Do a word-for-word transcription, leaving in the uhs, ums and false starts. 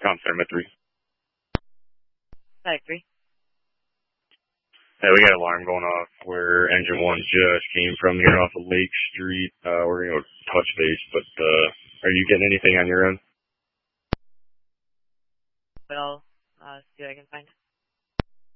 Com Center at three. Five three. Hey, we got an alarm going off where engine one just came from here off of Lake Street. Uh, we're going to touch base, but uh, are you getting anything on your end? But I'll uh, see what I can find.